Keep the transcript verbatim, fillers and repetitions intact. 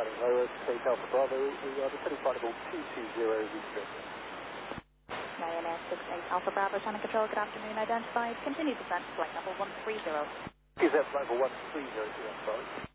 Cutting lower, state Alpha Bravo, we are descending flight level two two zero, restrict. Ryanair six eight Alpha Bravo, Channel Control, good afternoon, identified. Continue descent, flight level one three zero. Is that flight level one three zero, I'm sorry.